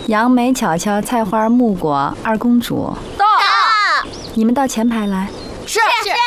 杨梅、巧巧、菜花、木果、二公主。 到。 你们到前排来。 是。